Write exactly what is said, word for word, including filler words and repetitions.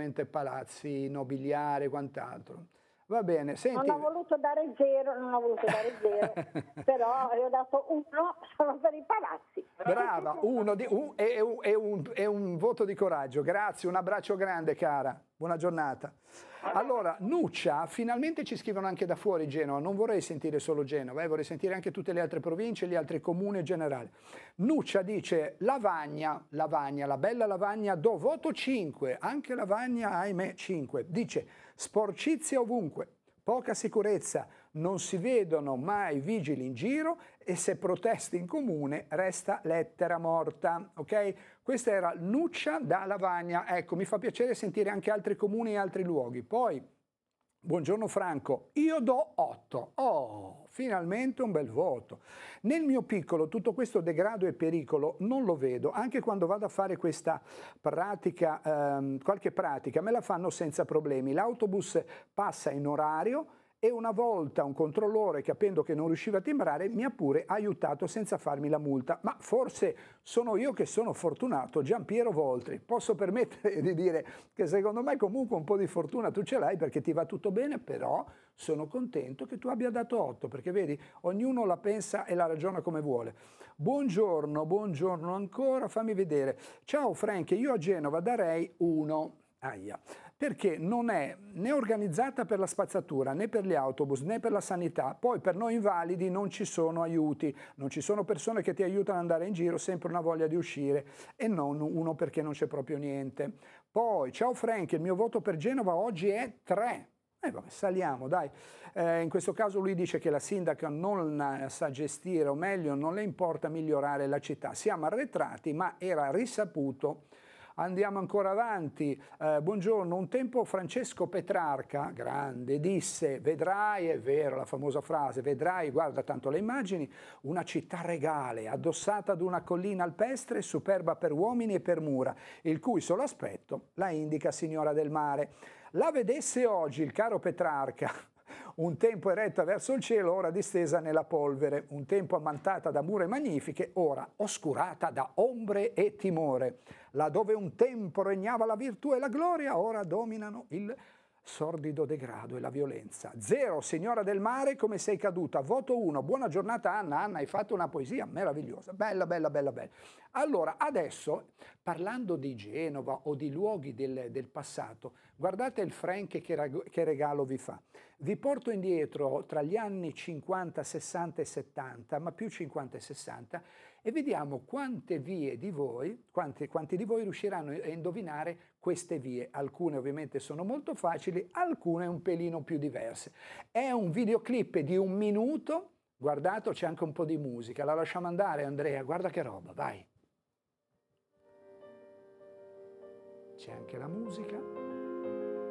ovviamente palazzi nobiliari e quant'altro. Va bene, senti... Non ho voluto dare zero, non ho voluto dare zero, però io ho dato uno solo per i palazzi. Brava, uno di, un, è, un, è, un, è un voto di coraggio, grazie, un abbraccio grande cara, buona giornata. Allora, Nuccia, finalmente ci scrivono anche da fuori Genova, non vorrei sentire solo Genova, eh, vorrei sentire anche tutte le altre province, gli altri comuni in generale. Nuccia dice, Lavagna, Lavagna, la bella Lavagna, do voto cinque, anche Lavagna, ahimè, cinque, dice, sporcizia ovunque. Poca sicurezza, non si vedono mai vigili in giro e se protesti in comune resta lettera morta, ok? Questa era Nuccia da Lavagna, ecco, mi fa piacere sentire anche altri comuni e altri luoghi. Poi, buongiorno Franco, io do otto, oh, finalmente un bel voto. Nel mio piccolo tutto questo degrado e pericolo non lo vedo, anche quando vado a fare questa pratica, ehm, qualche pratica, me la fanno senza problemi. L'autobus passa in orario e una volta un controllore, capendo che non riusciva a timbrare, mi ha pure aiutato senza farmi la multa. Ma forse sono io che sono fortunato, Giampiero Voltri. Posso permettere di dire che secondo me comunque un po' di fortuna tu ce l'hai perché ti va tutto bene, però sono contento che tu abbia dato otto, perché vedi, ognuno la pensa e la ragiona come vuole. Buongiorno, buongiorno ancora, fammi vedere. Ciao Frank, io a Genova darei uno. Aia, perché non è né organizzata per la spazzatura, né per gli autobus, né per la sanità. Poi per noi invalidi non ci sono aiuti, non ci sono persone che ti aiutano ad andare in giro, sempre una voglia di uscire e non uno perché non c'è proprio niente. Poi, ciao Frank, il mio voto per Genova oggi è tre. Eh, vabbè, saliamo, dai. Eh, in questo caso lui dice che la sindaca non sa gestire, o meglio, non le importa migliorare la città. Siamo arretrati, ma era risaputo. Andiamo ancora avanti. Eh, buongiorno, un tempo Francesco Petrarca, grande, disse, vedrai, è vero la famosa frase, vedrai, guarda tanto le immagini, una città regale, addossata ad una collina alpestre, superba per uomini e per mura, il cui solo aspetto la indica signora del mare. La vedesse oggi il caro Petrarca, un tempo eretta verso il cielo, ora distesa nella polvere, un tempo ammantata da mura magnifiche, ora oscurata da ombre e timore. Laddove un tempo regnava la virtù e la gloria, ora dominano il sordido degrado e la violenza. Zero, signora del mare, come sei caduta. Voto uno. Buona giornata Anna. Anna, hai fatto una poesia meravigliosa. Bella, bella, bella, bella. Allora, adesso, parlando di Genova o di luoghi del, del passato, guardate il Frank che, che regalo vi fa. Vi porto indietro tra gli anni cinquanta, sessanta e settanta, ma più cinquanta e sessanta, e vediamo quante vie di voi, quanti, quanti di voi riusciranno a indovinare queste vie. Alcune ovviamente sono molto facili, alcune un pelino più diverse. È un videoclip di un minuto, guardate, c'è anche un po' di musica, la lasciamo andare Andrea, guarda che roba, vai. C'è anche la musica.